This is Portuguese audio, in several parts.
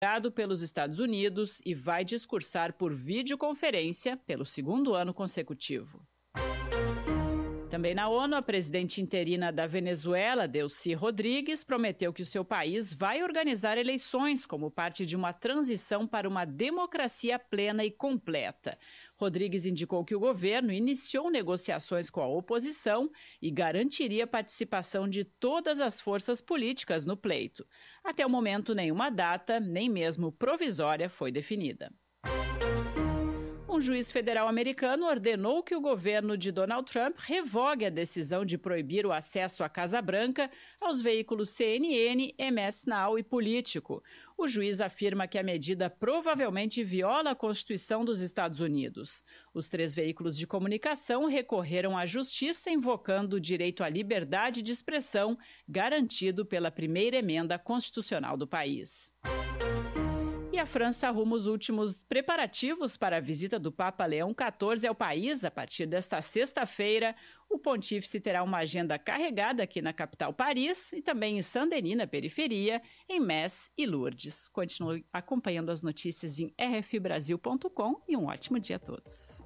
pelos Estados Unidos e vai discursar por videoconferência pelo segundo ano consecutivo. Também na ONU, a presidente interina da Venezuela, Delcy Rodrigues, prometeu que o seu país vai organizar eleições como parte de uma transição para uma democracia plena e completa. Rodrigues indicou que o governo iniciou negociações com a oposição e garantiria a participação de todas as forças políticas no pleito. Até o momento, nenhuma data, nem mesmo provisória, foi definida. Um juiz federal americano ordenou que o governo de Donald Trump revogue a decisão de proibir o acesso à Casa Branca aos veículos CNN, MS Now e Político. O juiz afirma que a medida provavelmente viola a Constituição dos Estados Unidos. Os 3 veículos de comunicação recorreram à justiça invocando o direito à liberdade de expressão garantido pela primeira emenda constitucional do país. E a França arruma os últimos preparativos para a visita do Papa Leão XIV ao país a partir desta sexta-feira. O pontífice terá uma agenda carregada aqui na capital Paris e também em Saint-Denis, na periferia, em Metz e Lourdes. Continue acompanhando as notícias em rfbrasil.com e um ótimo dia a todos.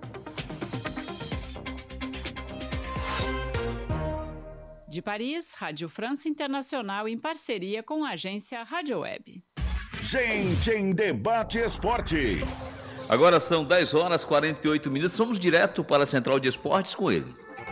De Paris, Rádio França Internacional em parceria com a agência Rádio Web. Gente em Debate Esporte. Agora são 10h48. Vamos direto para a Central de Esportes com ele.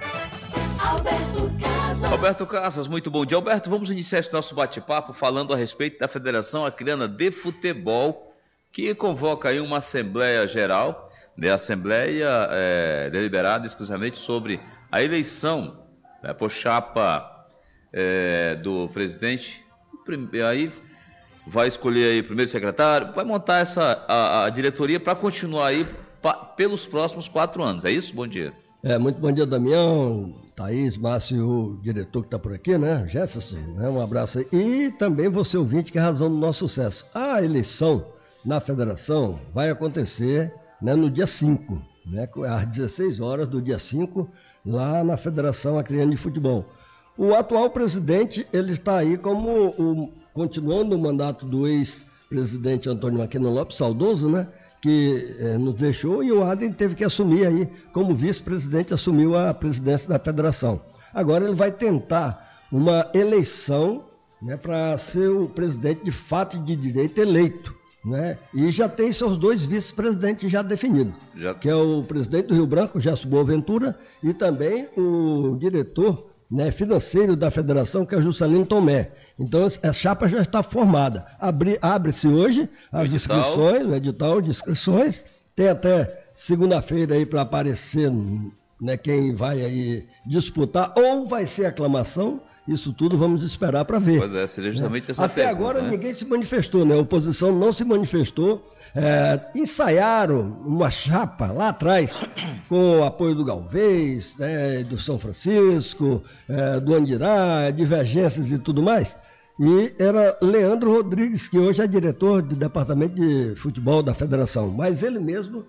Alberto Casas, muito bom dia. Alberto, vamos iniciar esse nosso bate-papo falando a respeito da Federação Acreana de Futebol, que convoca aí uma Assembleia Geral, né? Assembleia deliberada exclusivamente sobre a eleição, né, por chapa do presidente. Aí vai escolher aí o primeiro secretário, vai montar a diretoria para continuar aí pelos próximos 4 anos. É isso? Bom dia. Muito bom dia, Damião, Thaís, Márcio, o diretor que está por aqui, né? Jefferson, né? Um abraço aí. E também você ouvinte, que é a razão do nosso sucesso. A eleição na federação vai acontecer, né, no dia 5, né, às 16 horas do dia 5, lá na Federação Acreana de Futebol. O atual presidente, ele está aí como continuando o mandato do ex-presidente Antônio Maquena Lopes, saudoso, né, que nos deixou, e o Adem teve que assumir aí, como vice-presidente, assumiu a presidência da federação. Agora ele vai tentar uma eleição, né, para ser o presidente de fato e de direito eleito, né, e já tem seus 2 vice-presidentes já definidos, que é o presidente do Rio Branco, Gerson Boaventura, e também o diretor, né, financeiro da federação, que é o Juscelino Tomé. Então a chapa já está formada. Abre-se hoje as inscrições, o edital de inscrições. Tem até segunda-feira aí para aparecer, né, quem vai aí disputar, ou vai ser aclamação. Isso tudo vamos esperar para ver. Pois é, seria justamente essa Até pergunta, agora, né? Ninguém se manifestou, né? A oposição não se manifestou. Ensaiaram uma chapa lá atrás, com o apoio do Galvez, né, do São Francisco, do Andirá, divergências e tudo mais. E era Leandro Rodrigues, que hoje é diretor do departamento de futebol da federação. Mas ele mesmo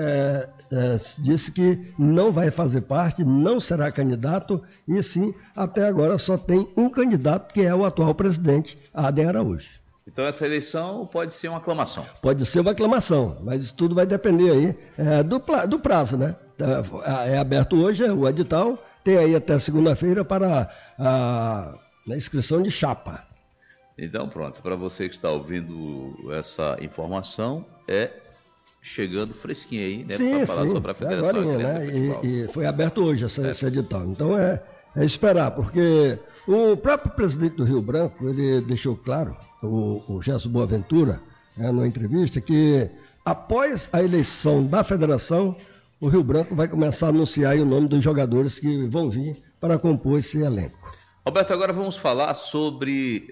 disse que não vai fazer parte, não será candidato, e sim, até agora só tem um candidato, que é o atual presidente, Adem Araújo. Então essa eleição pode ser uma aclamação? Pode ser uma aclamação, mas isso tudo vai depender aí do prazo, né? É aberto hoje o edital, tem aí até segunda-feira para a inscrição de chapa. Então pronto, para você que está ouvindo essa informação, chegando fresquinho aí, né? Para falar sobre a Federação Acreana de Futebol. E foi aberto hoje esse edital. Então é esperar, porque o próprio presidente do Rio Branco, ele deixou claro, o Gerson Boaventura, numa entrevista, que após a eleição da federação, o Rio Branco vai começar a anunciar aí o nome dos jogadores que vão vir para compor esse elenco. Alberto, agora vamos falar sobre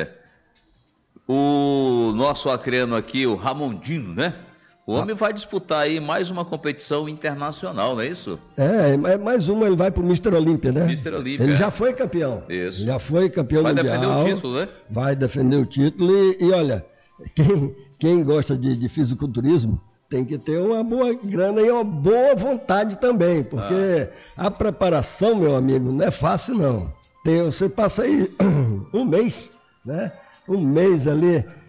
o nosso acreano aqui, o Ramondino, né? O homem vai disputar aí mais uma competição internacional, não é isso? Mais uma, ele vai para o Mr. Olímpia, né? Mr. Olímpia. Ele já foi campeão. Isso. Já foi campeão mundial. Vai defender o título, né? Vai defender o título e olha, quem gosta de fisiculturismo tem que ter uma boa grana e uma boa vontade também, porque a preparação, meu amigo, não é fácil não. Você passa aí um mês, né? Um mês ali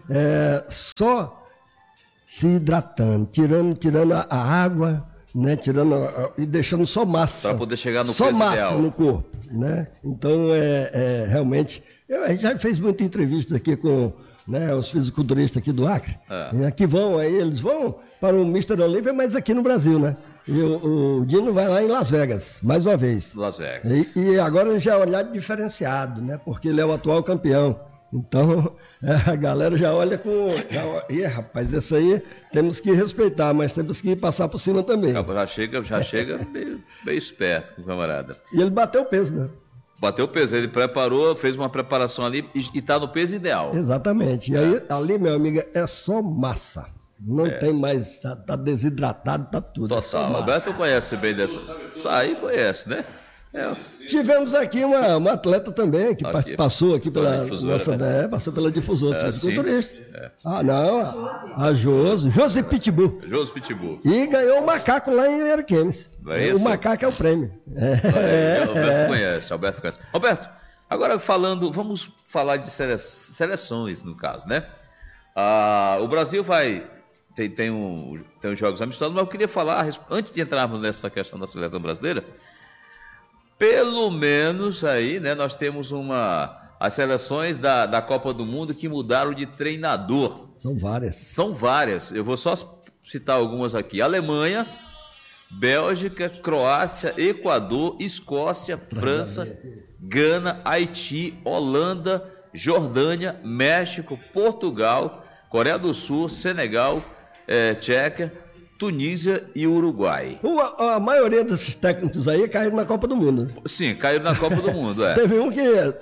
só se hidratando, tirando a água, né? E deixando só massa. Para poder chegar no só peso massa ideal. no corpo, né? Então, realmente... A gente já fez muita entrevista aqui com, né, os fisiculturistas aqui do Acre. Aqui eles vão para o Mr. Olímpia, mas aqui no Brasil, né? E o Dino vai lá em Las Vegas, mais uma vez. Las Vegas. E agora ele já é olhado diferenciado, né? Porque ele é o atual campeão. Então, a galera já olha com... rapaz, esse aí temos que respeitar, mas temos que passar por cima também. Já chega bem esperto com o camarada. E ele bateu o peso, né? Bateu o peso, ele preparou, fez uma preparação ali e está no peso ideal. Exatamente. E aí, ali, meu amigo, é só massa. Não tem mais, tá desidratado, tá tudo. Total. O Alberto conhece bem dessa. Isso aí conhece, né? Tivemos aqui uma atleta também que passou aqui pela difusora, né? Passou pela difusora, fisiculturista. A Josi Pitbull. Josi Pitbull. E ganhou o macaco lá em Ariquemes. O macaco é o prêmio. Alberto conhece. Alberto, agora vamos falar de seleções, no caso, né? O Brasil tem os jogos amistosos, mas eu queria falar, antes de entrarmos nessa questão da seleção brasileira, pelo menos aí, né, nós temos as seleções da Copa do Mundo que mudaram de treinador. São várias. Eu vou só citar algumas aqui. Alemanha, Bélgica, Croácia, Equador, Escócia, França, Gana, Haiti, Holanda, Jordânia, México, Portugal, Coreia do Sul, Senegal, Tchequia, Tunísia e Uruguai. A maioria desses técnicos aí caíram na Copa do Mundo. Sim, caíram na Copa do Mundo, Teve um que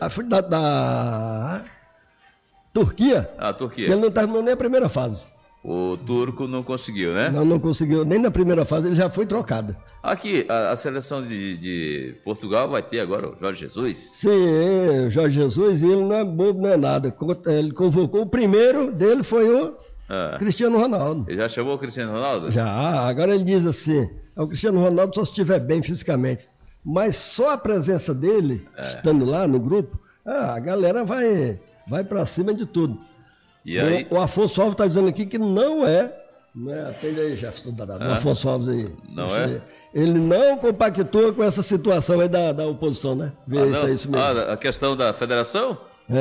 da Turquia. A Turquia. Ele não terminou nem a primeira fase. O turco não conseguiu, né? Não conseguiu. Nem na primeira fase, ele já foi trocado. Aqui, a seleção de Portugal vai ter agora o Jorge Jesus. Sim, o Jorge Jesus, e ele não é bobo, não é nada. Ele convocou, o primeiro dele foi o Cristiano Ronaldo. Ele já chamou o Cristiano Ronaldo? Já, agora ele diz assim, o Cristiano Ronaldo só se estiver bem fisicamente. Mas só a presença dele, estando lá no grupo, a galera vai para cima de tudo. E aí? O Afonso Alves está dizendo aqui que não é. Atende aí, Jefferson Dourado. O Afonso Alves aí. Não é? Ele não compactua com essa situação aí da oposição, né? Isso mesmo. A questão da federação?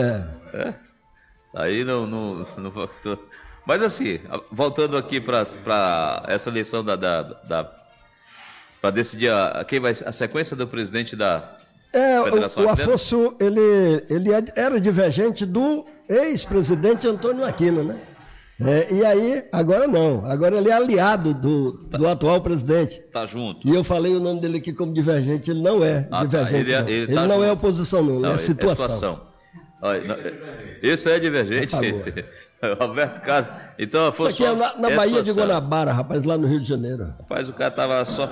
Aí não. Mas assim, voltando aqui para essa eleição para decidir quem vai a sequência do presidente da Federação. O Afonso, ele era divergente do ex-presidente Antônio Aquino, né? E aí, agora não. Agora ele é aliado do atual presidente. Tá junto. E eu falei o nome dele aqui como divergente. Ele não é divergente. Ele não junto. É oposição, não é situação. Esse é divergente. Roberto Carlos. Então, Afonso, isso aqui é na Baía de Guanabara, rapaz, lá no Rio de Janeiro. Rapaz, o cara tava só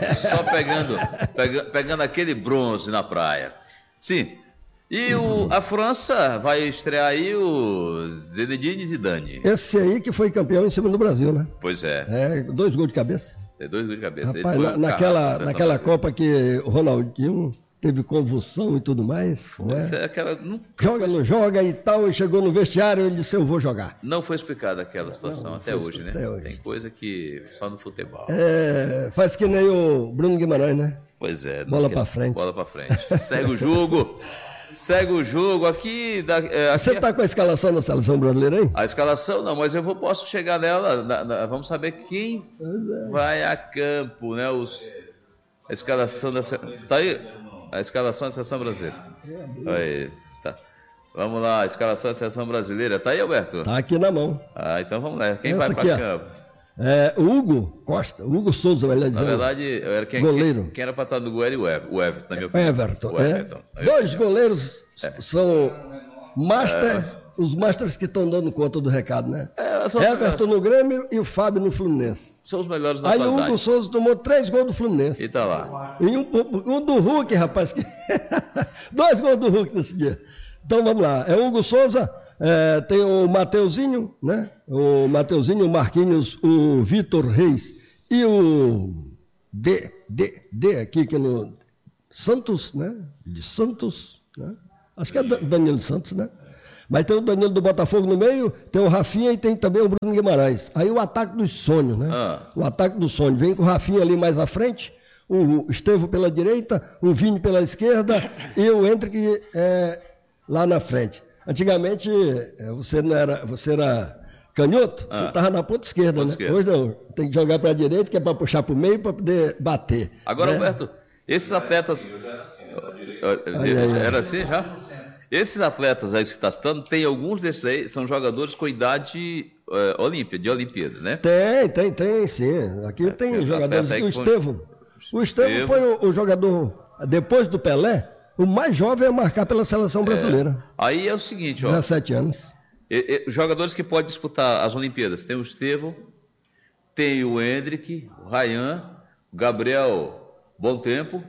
pegando aquele bronze na praia. Sim. E a França vai estrear aí o Zinedine Zidane. Esse aí que foi campeão em cima do Brasil, né? Pois é. 2 gols de cabeça. 2 gols de cabeça. Rapaz, naquela Copa que o Ronaldinho teve convulsão e tudo mais, né? Não joga e tal, e chegou no vestiário e ele disse, eu vou jogar. Não foi explicada aquela situação até hoje, né? Tem coisa que só no futebol. Faz que nem o Bruno Guimarães, né? Pois é. Bola pra frente. Segue o jogo. Segue o jogo aqui. Você está com a escalação da seleção brasileira aí? A escalação não, mas posso chegar nela. Vamos saber quem vai a campo, né? A escalação da tá aí a escalação da seleção brasileira. Aí, tá. Vamos lá, a escalação da seleção brasileira. Tá aí, Alberto? Tá aqui na mão. Então vamos lá. Quem vai para campo? Hugo Costa, Hugo Souza, melhor dizendo. Na verdade, goleiro. Quem era para estar no gol era o Everton, na minha opinião. Everton. 2 goleiros são os masters que estão dando conta do recado, né? Everton no Grêmio e o Fábio no Fluminense. São os melhores da atualidade. Aí o Hugo Souza tomou 3 gols do Fluminense. E tá lá. E um do Hulk, rapaz. 2 gols do Hulk nesse dia. Então vamos lá. É o Hugo Souza. Tem o Mateuzinho, né? O Mateuzinho, o Marquinhos, o Vitor Reis e o D aqui, que é no Santos, né? De Santos, né? Acho que é Danilo Santos, né? Mas tem o Danilo do Botafogo no meio, tem o Rafinha e tem também o Bruno Guimarães. Aí o ataque dos sonhos, né? O ataque dos sonhos. Vem com o Rafinha ali mais à frente, o Estevão pela direita, o Vini pela esquerda e o Hendrick lá na frente. Antigamente, você era canhoto, você estava na ponta esquerda, né? Hoje não, tem que jogar para a direita, que é para puxar para o meio para poder bater. Agora, Alberto, esses atletas... Era assim já? Esses atletas aí que você está citando, tem alguns desses aí, são jogadores com idade de Olimpíadas, né? Tem, sim. Aqui tem jogadores. O Estevão foi o jogador, depois do Pelé, o mais jovem a marcar pela seleção brasileira. Aí é o seguinte, 17 anos. Jogadores que podem disputar as Olimpíadas. Tem o Estevão, tem o Hendrick, o Rayan, o Gabriel Bom Tempo,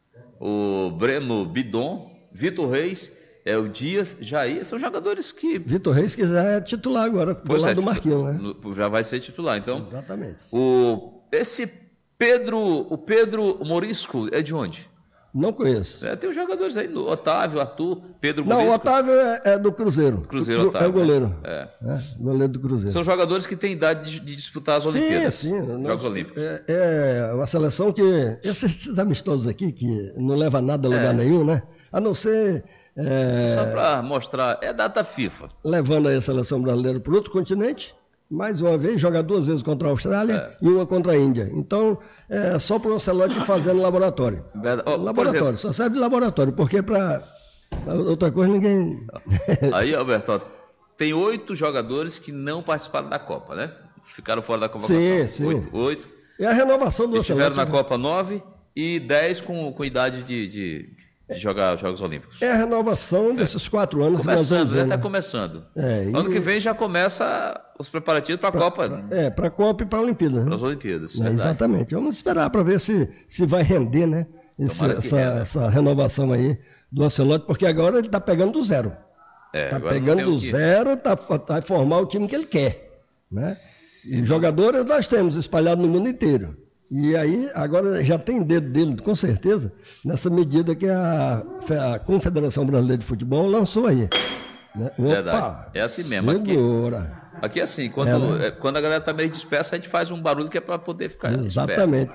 o Breno Bidon, Vitor Reis, o Dias, Jair, são jogadores que... Vitor Reis que já é titular agora, do lado do Marquinhos, né? Já vai ser titular, então... Exatamente. Esse o Pedro Morisco é de onde? Não conheço. Tem os jogadores aí, Otávio, Arthur, Pedro Morisco. Não, o Otávio é do Cruzeiro. Otávio. É o goleiro. Né? Goleiro do Cruzeiro. São jogadores que têm idade de disputar as Olimpíadas. Sim. Jogos Olímpicos. É uma seleção que... Esses amistosos aqui, que não leva nada a lugar nenhum, né? A não ser... Só para mostrar, é data FIFA. Levando aí a seleção brasileira para outro continente, mais uma vez, joga 2 vezes contra a Austrália e uma contra a Índia. Então, só para o Ancelotti fazer no laboratório. Laboratório, só serve de laboratório, porque para outra coisa ninguém... Aí, Alberto, tem 8 jogadores que não participaram da Copa, né? Ficaram fora da convocação. Sim. 8. É a renovação do Ancelotti. Estiveram na Copa 9 e 10 com idade de jogar Jogos Olímpicos. É a renovação desses 4 anos. Começando, está começando. Ano que vem já começa os preparativos para a Copa. Para a Copa e para a Olimpíada. Para as Olimpíadas. Exatamente. Vamos esperar para ver se vai render, né? Essa renovação aí do Ancelotti, porque agora ele está pegando do zero. Está pegando do zero, vai formar o time que ele quer. Né? E jogadores nós temos espalhados no mundo inteiro. E aí, agora já tem dedo dele, com certeza, nessa medida que a Confederação Brasileira de Futebol lançou aí. Né? Verdade. É assim mesmo. Segura. Aqui é assim, quando a galera está meio dispersa, a gente faz um barulho que é para poder ficar Exatamente.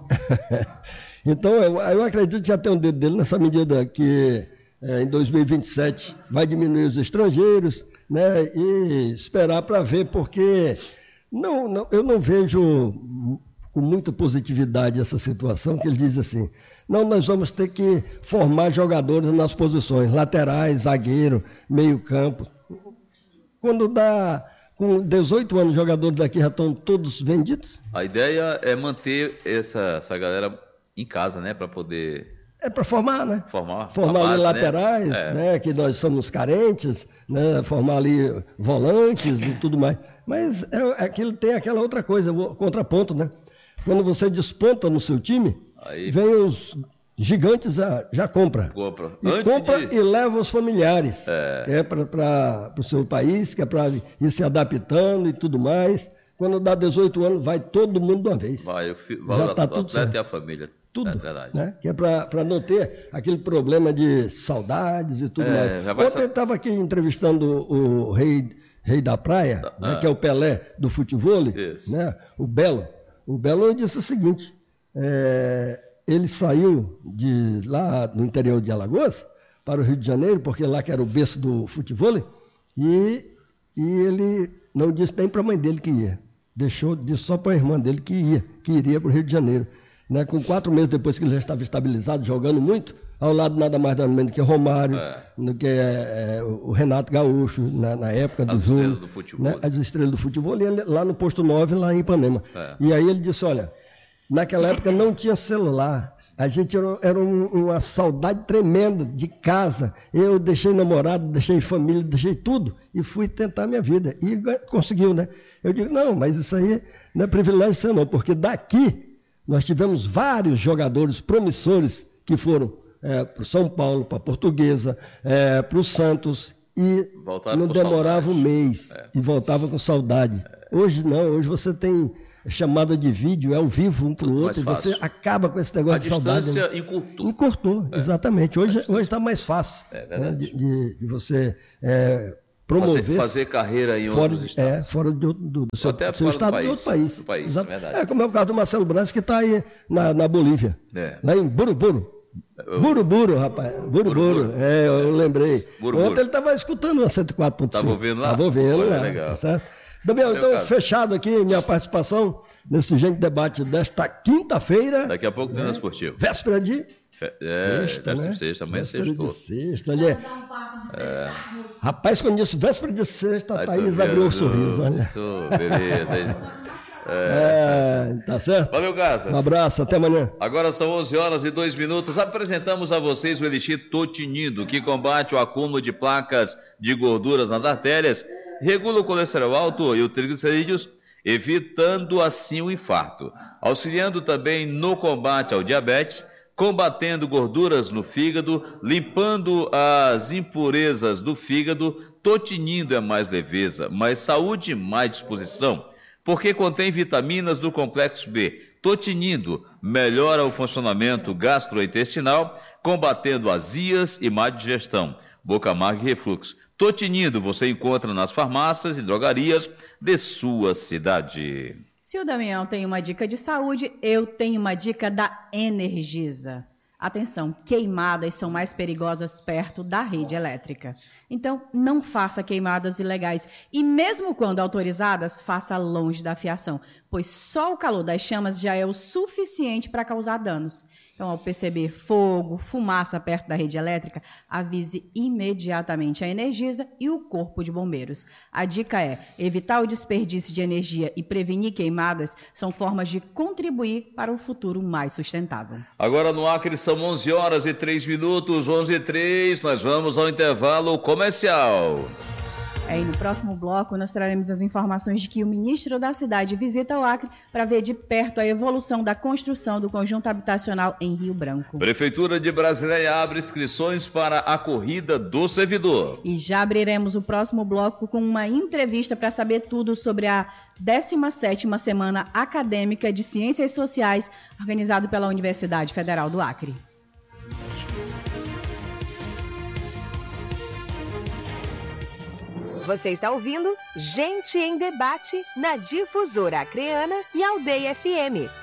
Então, eu acredito que já tem um dedo dele nessa medida que em 2027 vai diminuir os estrangeiros, né? E esperar para ver, porque eu não vejo... com muita positividade essa situação, que ele diz assim, nós vamos ter que formar jogadores nas posições, laterais, zagueiro, meio campo. Quando dá, com 18 anos, os jogadores daqui já estão todos vendidos? A ideia é manter essa galera em casa, né, para poder... para formar, né? Formar ali laterais, né? Que nós somos carentes, né? Formar ali volantes e tudo mais. Mas aquilo tem aquela outra coisa, o contraponto, né? Quando você desponta no seu time, vem os gigantes, já compra. E leva os familiares, que é para o seu país, que é para ir se adaptando e tudo mais. Quando dá 18 anos, vai todo mundo de uma vez. Já está tudo certo. E a família. Tudo, né? Que é para não ter aquele problema de saudades e tudo mais. Ontem eu estava aqui entrevistando o rei da praia, né? Que é o Pelé do futevôlei, né? O Belo. O Belo disse o seguinte, ele saiu de lá no interior de Alagoas para o Rio de Janeiro, porque lá que era o berço do futevôlei, e ele não disse nem para a mãe dele que ia. Disse só para a irmã dele que iria para o Rio de Janeiro. Né? Com 4 meses depois que ele já estava estabilizado, jogando muito, ao lado nada mais nada menos que Romário, do que o Renato Gaúcho, na época do Júnior. Né? As estrelas do futebol, lá no posto 9, lá em Ipanema. E aí ele disse, olha, naquela época não tinha celular, a gente era uma saudade tremenda de casa. Eu deixei namorado, deixei família, deixei tudo e fui tentar minha vida. E conseguiu, né? Eu digo, não, mas isso aí não é privilégio seu não, porque daqui nós tivemos vários jogadores promissores que foram para o São Paulo, para a Portuguesa, para o Santos, e não demorava um mês e voltava com saudade. Hoje não, hoje você tem chamada de vídeo, é ao vivo um para o outro, e você acaba com esse negócio de saudade. A distância encurtou. Encurtou, exatamente. Hoje está mais fácil, né, de você promover... Fazer carreira em outros estados. Fora do seu, até seu fora estado, do país. Do país, verdade. Como é o caso do Marcelo Brandes, que está aí na Bolívia. Lá em Buruburu. Buruburu, rapaz. Buruburu. Eu lembrei. Ontem ele estava escutando a 104.5. Estava ouvindo lá? Estava ouvindo lá. Legal. Tá certo? Damião, então, fechado aqui minha participação nesse Gente Debate desta quinta-feira. Daqui a pouco tem esportivo. Véspera de... Sexta, né? Sexta, amanhã sextou. Sexta, ali. Rapaz, quando disse véspera de sexta, a Thaís abriu o sorriso. Olha. Isso, beleza. Tá certo? Valeu, Casas. Um abraço, até amanhã. Agora são 11h02. Apresentamos a vocês o Elixir Totinindo, que combate o acúmulo de placas de gorduras nas artérias, regula o colesterol alto e o triglicerídeos, evitando assim o infarto, auxiliando também no combate ao diabetes, combatendo gorduras no fígado, limpando as impurezas do fígado. Totinindo é mais leveza, mais saúde, mais disposição, porque contém vitaminas do complexo B. Totinindo melhora o funcionamento gastrointestinal, combatendo azias e má digestão, boca amarga e refluxo. Totinindo você encontra nas farmácias e drogarias de sua cidade. Se o Damião tem uma dica de saúde, eu tenho uma dica da Energisa. Atenção, queimadas são mais perigosas perto da rede elétrica. Então, não faça queimadas ilegais e mesmo quando autorizadas, faça longe da fiação, pois só o calor das chamas já é o suficiente para causar danos. Então, ao perceber fogo, fumaça perto da rede elétrica, avise imediatamente a Energisa e o Corpo de Bombeiros. A dica é evitar o desperdício de energia e prevenir queimadas são formas de contribuir para um futuro mais sustentável. Agora no Acre são 11h03, 11h03, nós vamos ao intervalo comercial. E no próximo bloco nós traremos as informações de que o ministro da cidade visita o Acre para ver de perto a evolução da construção do conjunto habitacional em Rio Branco. Prefeitura de Brasileia abre inscrições para a Corrida do Servidor. E já abriremos o próximo bloco com uma entrevista para saber tudo sobre a 17ª Semana Acadêmica de Ciências Sociais, organizado pela Universidade Federal do Acre. Você está ouvindo Gente em Debate na Difusora Acreana e Aldeia FM.